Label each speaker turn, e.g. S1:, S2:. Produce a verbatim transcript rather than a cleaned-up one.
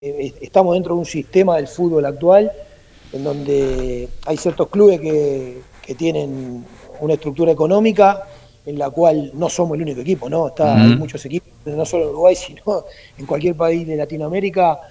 S1: eh, estamos dentro de un sistema del fútbol actual en donde hay ciertos clubes que, que tienen una estructura económica en la cual no somos el único equipo, ¿no? Está, hay
S2: Ujú.
S1: muchos equipos, no solo en Uruguay, sino en cualquier país de Latinoamérica,